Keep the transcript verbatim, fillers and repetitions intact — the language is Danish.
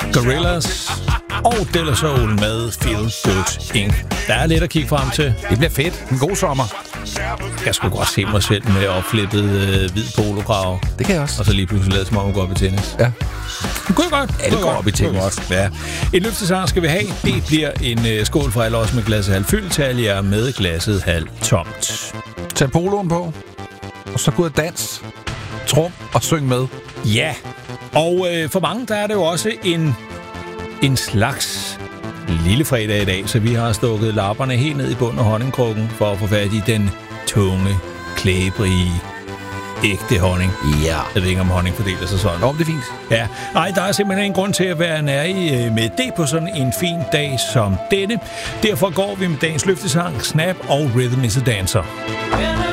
Gorillaz og De La Soul med Feel Good Incorporated. Der er lidt at kigge frem til. Det bliver fedt. En god sommer. Jeg skulle godt se mig selv med opflippet øh, hvid polokrave. Det kan jeg også. Og så lige pludselig lade som om at gå op i tennis. Ja. Det kunne jeg godt. Alle går op i tennis. Ja. En løftesang skal vi have. Det bliver en øh, skål for alle os med glasset halvt fyldt. Tal jer med glasset halvt tomt. Tag poloen på. Og så gå ud og dans. Trum og syng med. Ja. Og øh, for mange der er det jo også en, en slags lille fredag i dag. Så vi har stukket lapperne helt ned i bunden af honningkrukken for at få fat i den tunge, klæbrige, ægte honning. Ja. Jeg ved ikke, om honning fordeler sig sådan. Jo, det er fint. Ja. Nej, der er simpelthen en grund til at være nær med det på sådan en fin dag som denne. Derfor går vi med dagens løftesang, Snap og Rhythm is a Dancer.